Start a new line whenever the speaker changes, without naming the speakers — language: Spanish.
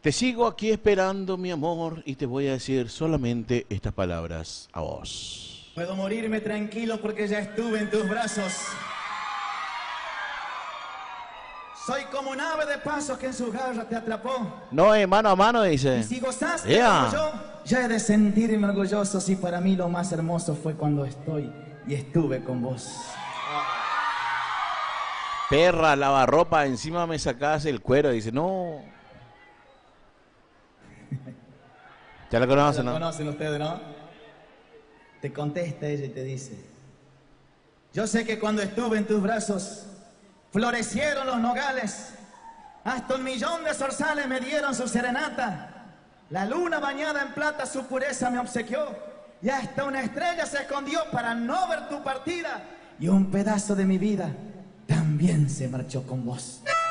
Te sigo aquí esperando, mi amor, y te voy a decir solamente estas palabras a vos.
Puedo morirme tranquilo porque ya estuve en tus brazos. Soy como un ave de paso que en sus garras te atrapó.
No, mano a mano, dice.
Y si gozaste
Yeah.
como yo, ya he de sentirme orgulloso si para mí lo más hermoso fue cuando estoy y estuve con vos.
Perra, lavarropa, encima me sacás el cuero. Dice, no. ¿Ya la conocen,
¿Lo
no?
conocen ustedes, no? Te contesta ella y te dice: yo sé que cuando estuve en tus brazos florecieron los nogales, hasta 1.000.000 de zorzales me dieron su serenata, la luna bañada en plata su pureza me obsequió, y hasta una estrella se escondió para no ver tu partida, y un pedazo de mi vida también se marchó con vos.